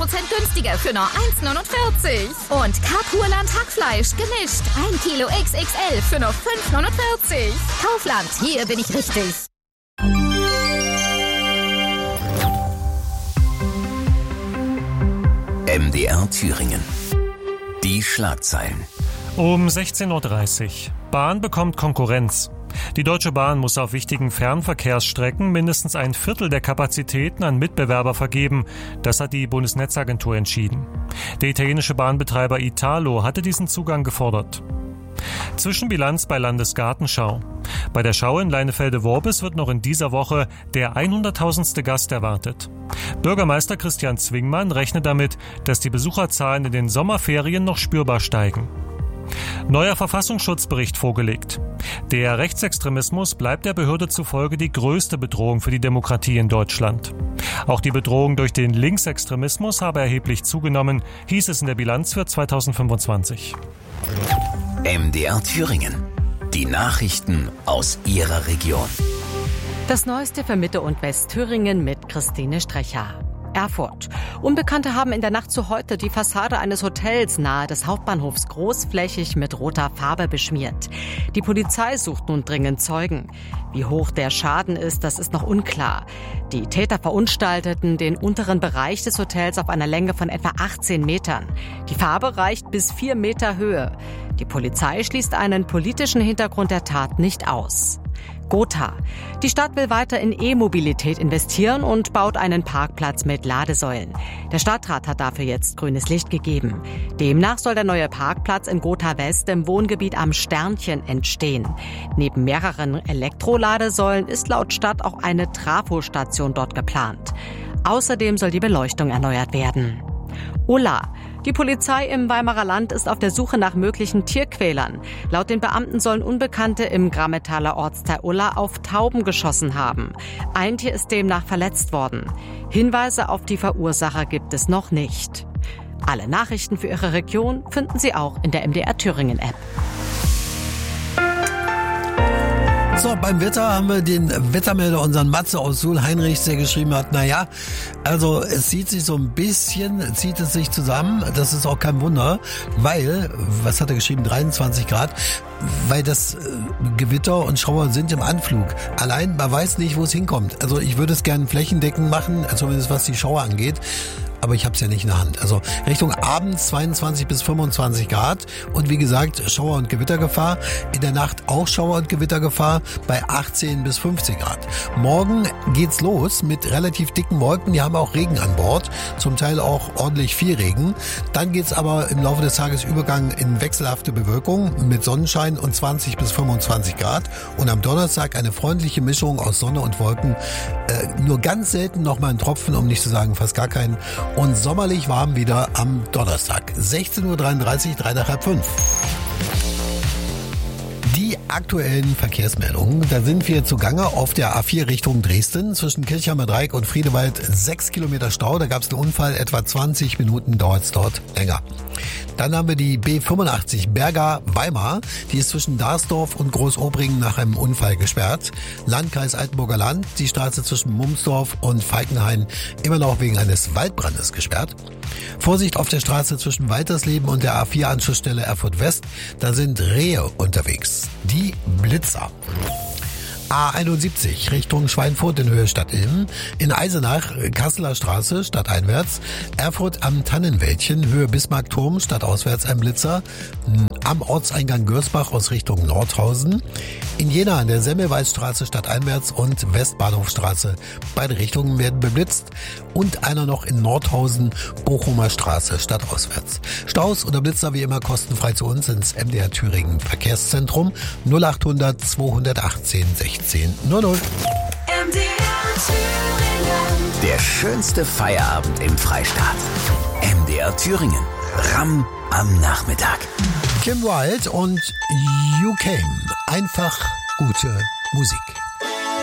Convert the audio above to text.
günstiger für nur 1,49. Und Carpurland Hackfleisch gemischt. 1 Kilo XXL für nur 5,49. Kaufland, hier bin ich richtig. MDR Thüringen. Die Schlagzeilen. Um 16.30 Uhr. Bahn bekommt Konkurrenz. Die Deutsche Bahn muss auf wichtigen Fernverkehrsstrecken mindestens ein Viertel der Kapazitäten an Mitbewerber vergeben. Das hat die Bundesnetzagentur entschieden. Der italienische Bahnbetreiber Italo hatte diesen Zugang gefordert. Zwischenbilanz bei Landesgartenschau. Bei der Schau in Leinefelde-Worbis wird noch in dieser Woche der 100.000. Gast erwartet. Bürgermeister Christian Zwingmann rechnet damit, dass die Besucherzahlen in den Sommerferien noch spürbar steigen. Neuer Verfassungsschutzbericht vorgelegt. Der Rechtsextremismus bleibt der Behörde zufolge die größte Bedrohung für die Demokratie in Deutschland. Auch die Bedrohung durch den Linksextremismus habe erheblich zugenommen, hieß es in der Bilanz für 2025. MDR Thüringen. Die Nachrichten aus Ihrer Region. Das Neueste für Mitte und Westthüringen mit Christine Strecher. Erfurt. Unbekannte haben in der Nacht zu heute die Fassade eines Hotels nahe des Hauptbahnhofs großflächig mit roter Farbe beschmiert. Die Polizei sucht nun dringend Zeugen. Wie hoch der Schaden ist, das ist noch unklar. Die Täter verunstalteten den unteren Bereich des Hotels auf einer Länge von etwa 18 Metern. Die Farbe reicht bis 4 Meter Höhe. Die Polizei schließt einen politischen Hintergrund der Tat nicht aus. Gotha. Die Stadt will weiter in E-Mobilität investieren und baut einen Parkplatz mit Ladesäulen. Der Stadtrat hat dafür jetzt grünes Licht gegeben. Demnach soll der neue Parkplatz in Gotha West im Wohngebiet am Sternchen entstehen. Neben mehreren Elektroladesäulen ist laut Stadt auch eine Trafostation dort geplant. Außerdem soll die Beleuchtung erneuert werden. Ulla. Die Polizei im Weimarer Land ist auf der Suche nach möglichen Tierquälern. Laut den Beamten sollen Unbekannte im Grametaler Ortsteil Ulla auf Tauben geschossen haben. Ein Tier ist demnach verletzt worden. Hinweise auf die Verursacher gibt es noch nicht. Alle Nachrichten für Ihre Region finden Sie auch in der MDR Thüringen App. So, beim Wetter haben wir den Wettermelder, unseren Matze aus Suhl-Heinrichs, der geschrieben hat, also es zieht sich zusammen, das ist auch kein Wunder, weil, was hat er geschrieben, 23 Grad, weil das Gewitter und Schauer sind im Anflug. Allein, man weiß nicht, wo es hinkommt. Also ich würde es gerne flächendeckend machen, zumindest was die Schauer angeht. Aber ich habe es ja nicht in der Hand. Also Richtung abends 22 bis 25 Grad und wie gesagt Schauer- und Gewittergefahr. In der Nacht auch Schauer- und Gewittergefahr bei 18 bis 15 Grad. Morgen geht's los mit relativ dicken Wolken. Die haben auch Regen an Bord, zum Teil auch ordentlich viel Regen. Dann geht's aber im Laufe des Tages Übergang in wechselhafte Bewölkung mit Sonnenschein und 20 bis 25 Grad. Und am Donnerstag eine freundliche Mischung aus Sonne und Wolken. Nur ganz selten nochmal ein Tropfen, um nicht zu sagen fast gar keinen. Und sommerlich warm wieder am Donnerstag. 16.33 Uhr, 3 nach halb 5. Die aktuellen Verkehrsmeldungen, da sind wir zugange auf der A4 Richtung Dresden. Zwischen Kirchheimer Dreieck und Friedewald 6 Kilometer Stau. Da gab es einen Unfall, etwa 20 Minuten dauert es dort länger. Dann haben wir die B85 Berga-Weimar. Die ist zwischen Darsdorf und Großobringen nach einem Unfall gesperrt. Landkreis Altenburger Land, die Straße zwischen Mumsdorf und Falkenhain immer noch wegen eines Waldbrandes gesperrt. Vorsicht auf der Straße zwischen Waltersleben und der A4-Anschlussstelle Erfurt West. Da sind Rehe unterwegs. Die Blitzer. A71 Richtung Schweinfurt in Höhe Stadtilm, in Eisenach Kasseler Straße stadteinwärts, Erfurt am Tannenwäldchen Höhe Bismarckturm stadtauswärts ein Blitzer, am Ortseingang Görsbach aus Richtung Nordhausen, in Jena an der Semmelweisstraße stadteinwärts und Westbahnhofstraße, beide Richtungen werden beblitzt und einer noch in Nordhausen Bochumer Straße stadtauswärts. Staus oder Blitzer wie immer kostenfrei zu uns ins MDR Thüringen Verkehrszentrum 0800 218 16 00. Der schönste Feierabend im Freistaat. MDR Thüringen. Ram am Nachmittag. Kim Wilde und You Came. Einfach gute Musik.